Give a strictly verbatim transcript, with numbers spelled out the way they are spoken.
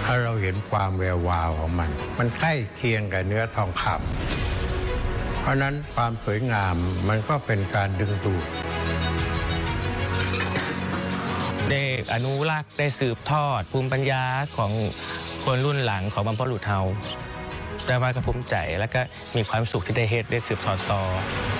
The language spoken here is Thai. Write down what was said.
ถ้าเราเห็นความแวววาวของมันมันใกล้เคียงกับเนื้อทองคำเพราะนั้นความสวยงามมันก็เป็นการดึงดูดได้อนุรักษ์ได้สืบทอดภูมิปัญญาของคนรุ่นหลังของบรรพบุรุษเฮาได้มากกับภูมิใจและก็มีความสุขที่ได้เฮ็ดได้สืบทอดต่อ